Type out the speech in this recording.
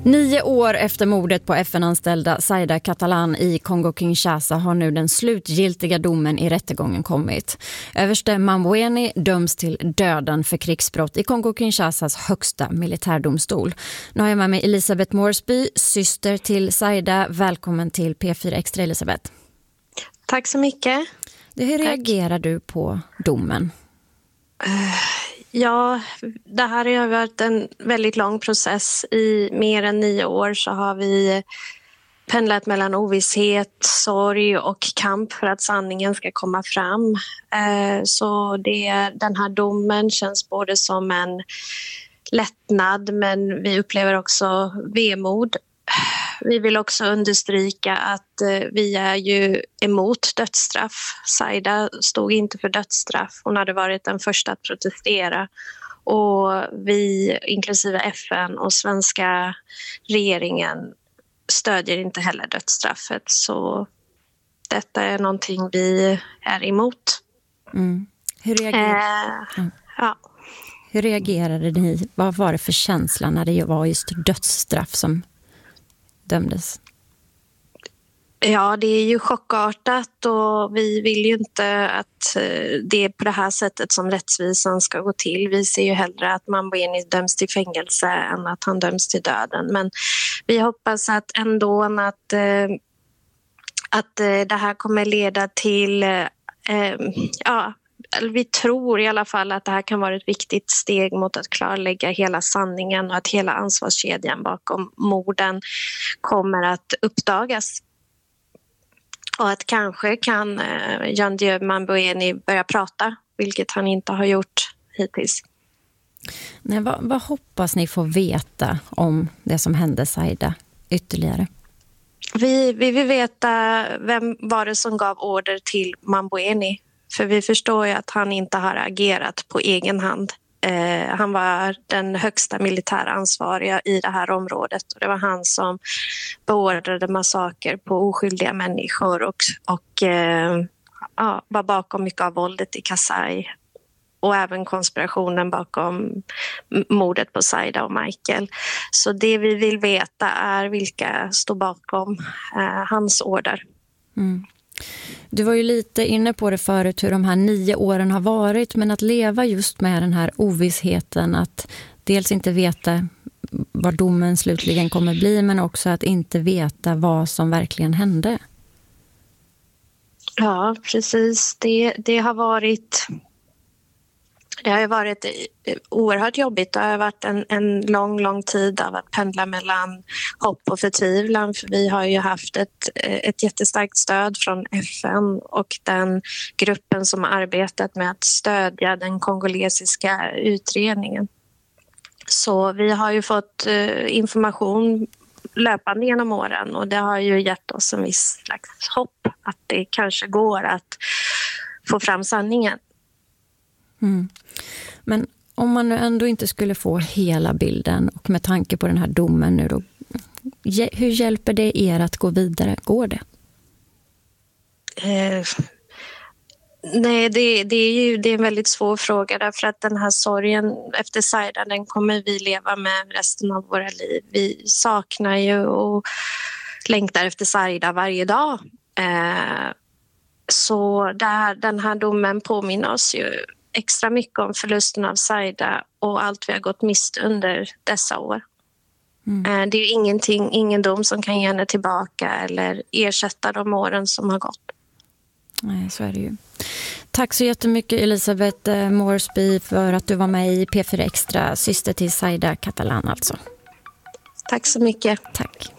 9 år efter mordet på FN-anställda Zaida Catalán i Kongo-Kinshasa har nu den slutgiltiga domen i rättegången kommit. Överste Mambweni döms till döden för krigsbrott i Kongo-Kinshasas högsta militärdomstol. Nu har jag med mig Elisabeth Moresby, syster till Zaida. Välkommen till P4 Extra, Elisabeth. Tack så mycket. Hur reagerar du på domen? Ja, det här har varit en väldigt lång process. I mer än 9 år så har vi pendlat mellan ovisshet, sorg och kamp för att sanningen ska komma fram. Så den här domen känns både som en lättnad, men vi upplever också vemod. Vi vill också understryka att vi är ju emot dödsstraff. Zaida stod inte för dödsstraff. Hon hade varit den första att protestera. Och vi, inklusive FN och svenska regeringen, stödjer inte heller dödsstraffet. Så detta är någonting vi är emot. Mm. Hur reagerade ni? Vad var det för känsla när det var just dödsstraff som dömdes? Ja, det är ju chockartat och vi vill ju inte att det är på det här sättet som rättsvisan ska gå till. Vi ser ju hellre att Mambweni döms till fängelse än att han döms till döden. Men vi hoppas att ändå att det här kommer leda till vi tror i alla fall att det här kan vara ett viktigt steg mot att klarlägga hela sanningen och att hela ansvarskedjan bakom morden kommer att uppdagas. Och att kanske kan Jean-Dieu Mambweni börja prata, vilket han inte har gjort hittills. Nej, vad hoppas ni få veta om det som hände Zaida ytterligare? Vi vill veta vem var det som gav order till Mambweni. För vi förstår ju att han inte har agerat på egen hand. Han var den högsta militära ansvariga i det här området. Och det var han som beordrade massaker på oskyldiga människor och var bakom mycket av våldet i Kasai. Och även konspirationen bakom mordet på Zaida och Michael. Så det vi vill veta är vilka står bakom hans order. Mm. Du var ju lite inne på det förut hur de här 9 åren har varit, men att leva just med den här ovissheten att dels inte veta vad domen slutligen kommer bli, men också att inte veta vad som verkligen hände. Ja, precis. Det har varit oerhört jobbigt. Det har varit en lång tid av att pendla mellan hopp och förtvivlan. För vi har ju haft ett jättestarkt stöd från FN och den gruppen som har arbetat med att stödja den kongolesiska utredningen. Så vi har ju fått information löpande genom åren och det har ju gett oss en viss slags hopp att det kanske går att få fram sanningen. Mm. Men om man nu ändå inte skulle få hela bilden och med tanke på den här domen nu då, hur hjälper det er att gå vidare? Går det? Nej, det är en väldigt svår fråga därför att den här sorgen efter Zaida, den kommer vi leva med resten av våra liv. Vi saknar ju och längtar efter Zaida varje dag. Så den här domen påminner oss ju extra mycket om förlusten av Zaida och allt vi har gått miste under dessa år. Mm. Det är ju ingen dom som kan ge henne tillbaka eller ersätta de åren som har gått. Nej, så är det ju. Tack så jättemycket Elisabeth Moresby för att du var med i P4 Extra, syster till Zaida Catalán alltså. Tack så mycket. Tack.